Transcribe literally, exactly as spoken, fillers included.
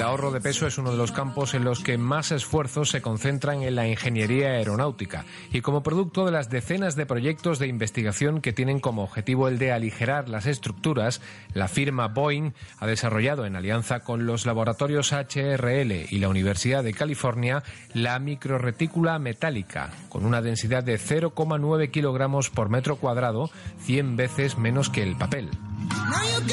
ahorro de peso es uno de los campos en los que más esfuerzos se concentran en la ingeniería aeronáutica y como producto de las decenas de proyectos de investigación que tienen como objetivo el de aligerar las estructuras, la firma Boeing ha desarrollado en alianza con los laboratorios H R L y la Universidad de California la microretícula metálica, con una densidad de cero coma nueve kilogramos por metro cuadrado, cien veces menos que el papel.